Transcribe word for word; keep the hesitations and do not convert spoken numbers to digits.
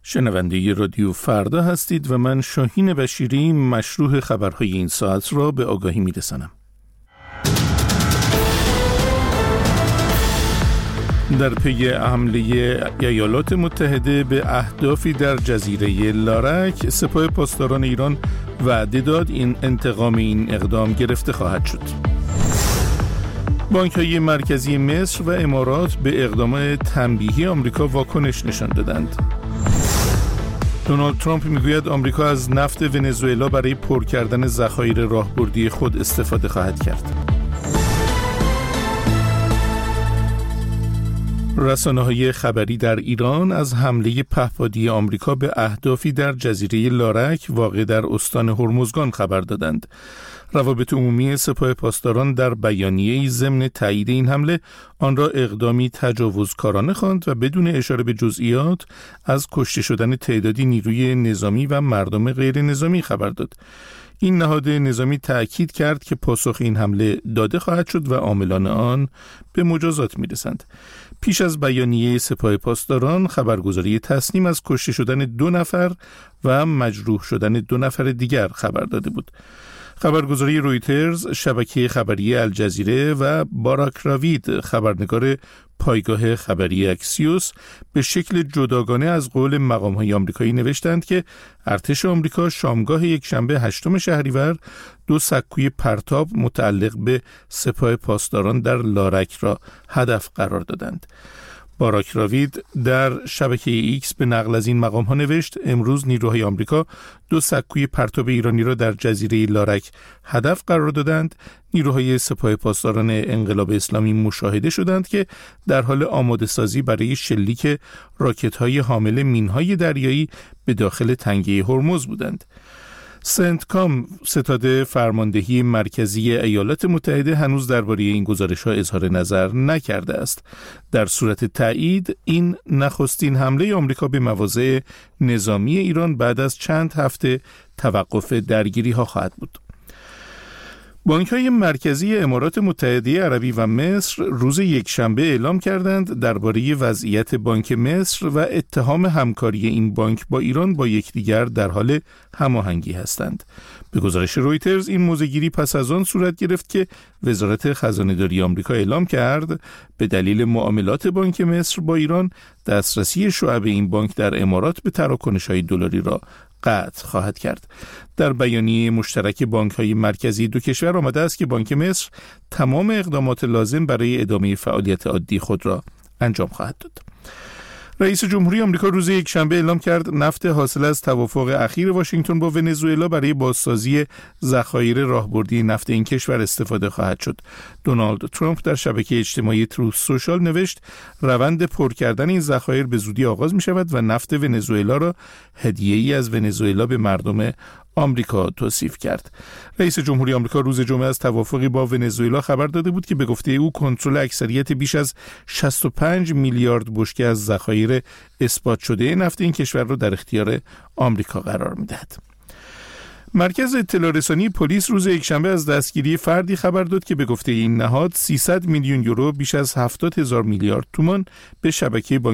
شنونده رادیو فردا هستید و من شاهین بشیری مشروح خبرهای این ساعت را به آگاهی می‌رسانم. در پی حمله ایالات متحده به اهدافی در جزیره لارک، سپاه پاسداران ایران وعده داد این انتقام این اقدام گرفته خواهد شد. بانک‌های مرکزی مصر و امارات به اقدام تنبیهی آمریکا واکنش نشان دادند. دونالد ترامپ میگوید آمریکا از نفت ونزوئلا برای پر کردن ذخایر راهبردی خود استفاده خواهد کرد. رسانه‌های خبری در ایران از حمله پهپادی آمریکا به اهدافی در جزیره لارک واقع در استان هرمزگان خبر دادند. روابط عمومی سپاه پاسداران در بیانیه‌ای ضمن تایید این حمله آن را اقدامی تجاوزکارانه خواند و بدون اشاره به جزئیات از کشته شدن تعدادی نیروی نظامی و مردم غیر نظامی خبر داد. این نهاد نظامی تأکید کرد که پاسخ این حمله داده خواهد شد و عاملان آن به مجازات می‌رسند. پیش از بیانیه سپاه پاسداران خبرگزاری تسنیم از کشته شدن دو نفر و مجروح شدن دو نفر دیگر خبر داده بود. خبرگزاری رویترز، شبکه خبری الجزیره و باراک راوید، خبرنگار پایگاه خبری اکسیوس، به شکل جداگانه از قول مقام‌های آمریکایی نوشتند که ارتش آمریکا شامگاه یکشنبه هشتم شهریور دو سکوی پرتاب متعلق به سپاه پاسداران در لارک را هدف قرار دادند. باراک راوید در شبکه ایکس به نقل از این مقام ها نوشت: امروز نیروهای آمریکا دو سکوی پرتاب ایرانی را در جزیره لارک هدف قرار دادند. نیروهای سپاه پاسداران انقلاب اسلامی مشاهده شدند که در حال آماده سازی برای شلیک راکت های حامل مینهای دریایی به داخل تنگه هرمز بودند. سنتکام، ستاد فرماندهی مرکزی ایالات متحده، هنوز درباره این گزارش‌ها اظهار نظر نکرده است. در صورت تایید، این نخستین حمله آمریکا به مواضع نظامی ایران بعد از چند هفته توقف درگیری‌ها خواهد بود. بانک‌های مرکزی امارات متحده عربی و مصر روز یکشنبه اعلام کردند درباره وضعیت بانک مصر و اتهام همکاری این بانک با ایران با یکدیگر در حال هماهنگی هستند. به گزارش رویترز، این موضع‌گیری پس از آن صورت گرفت که وزارت خزانه‌داری آمریکا اعلام کرد به دلیل معاملات بانک مصر با ایران، دسترسی شعب این بانک در امارات به تراکنش‌های دلاری را قطع خواهد کرد. در بیانیه مشترک بانک‌های مرکزی دو کشور آمده است که بانک مصر تمام اقدامات لازم برای ادامه فعالیت عادی خود را انجام خواهد داد. رئیس جمهوری آمریکا روز یکشنبه اعلام کرد نفت حاصل از توافق اخیر واشنگتن با ونزوئلا برای بازسازی ذخایر راهبردی نفت این کشور استفاده خواهد شد. دونالد ترامپ در شبکه اجتماعی تروث سوشال نوشت روند پر کردن این ذخایر به زودی آغاز می شود و نفت ونزوئلا را هدیه‌ای از ونزوئلا به مردم آمریکا توصیف کرد. رئیس جمهوری آمریکا روز جمعه از توافقی با ونزوئلا خبر داده بود که به گفته او کنترل اکثریت بیش از شصت و پنج میلیارد بشکه از ذخایر اثبات شده نفت این کشور را در اختیار آمریکا قرار می‌دهد. مرکز اطلاع رسانی پلیس روز یکشنبه از دستگیری فردی خبر داد که به گفته این نهاد سیصد میلیون یورو، بیش از هفتاد هزار میلیارد تومان به شبکه